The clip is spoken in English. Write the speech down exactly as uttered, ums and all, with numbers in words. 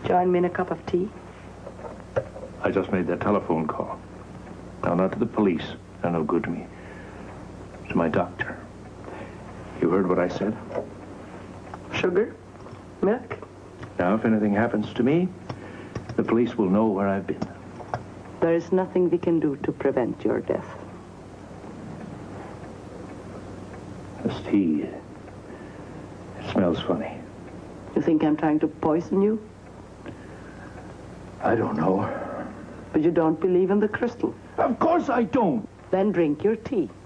Join me in a cup of tea? I just made that telephone call. Now, not to the police. They're no good to me. To my doctor. You heard what I said? Sugar? Milk? Now, if anything happens to me, the police will know where I've been. There is nothing we can do to prevent your death. This tea, it smells funny. You think I'm trying to poison you? I don't know. But you don't believe in the crystal. Of course I don't. Then drink your tea.